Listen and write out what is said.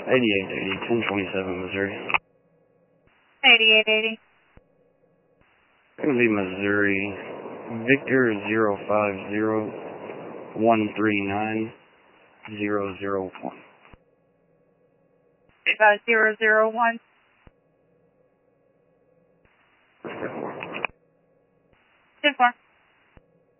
8880, 1027 Missouri. 8880. Going to be Missouri, Victor 050-139-001. 001. 10-4.